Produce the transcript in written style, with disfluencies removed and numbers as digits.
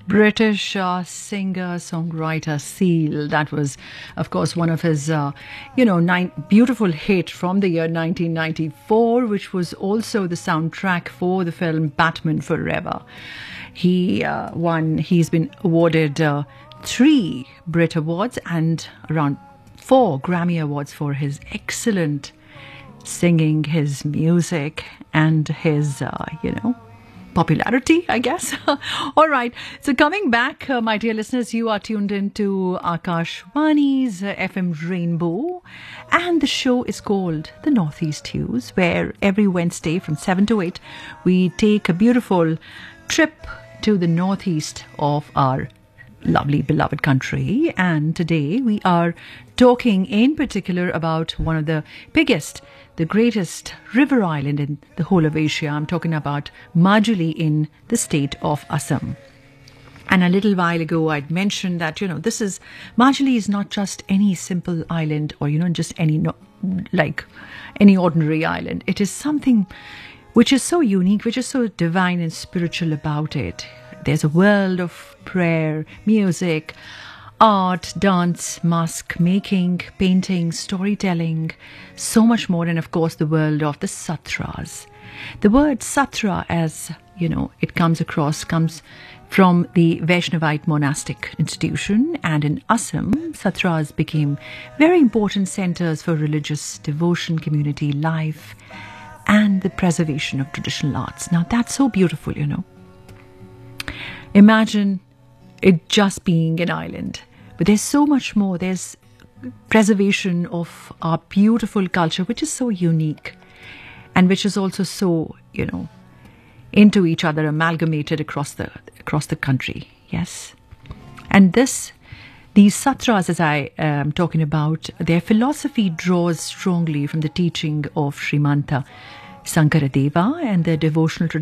British singer, songwriter Seal. That was, of course, one of his, beautiful hit from the year 1994, which was also the soundtrack for the film Batman Forever. He's been awarded 3 Brit Awards and around 4 Grammy Awards for his excellent singing, his music, and his, popularity, I guess. All right. So coming back, my dear listeners, you are tuned into Akashvani's FM Rainbow, and the show is called The Northeast Hues, where every Wednesday from 7 to 8, we take a beautiful trip to the northeast of our lovely beloved country. And today we are talking in particular about one of the biggest, the greatest river island in the whole of Asia. I'm talking about Majuli in the state of Assam. And a little while ago I'd mentioned that, Majuli is not just any simple island or, just any ordinary island. It is something which is so unique, which is so divine and spiritual about it. There's a world of prayer, music, art, dance, mask making, painting, storytelling, so much more. And of course, the world of the satras. The word satra, as it comes from the Vaishnavite monastic institution. And in Assam, satras became very important centers for religious devotion, community life, and the preservation of traditional arts. Now, that's so beautiful, Imagine it just being an island. But there's so much more. There's preservation of our beautiful culture, which is so unique and which is also so, into each other, amalgamated across the country. Yes. And these satras, as I am talking about, their philosophy draws strongly from the teaching of Srimanta Sankaradeva and their devotional tradition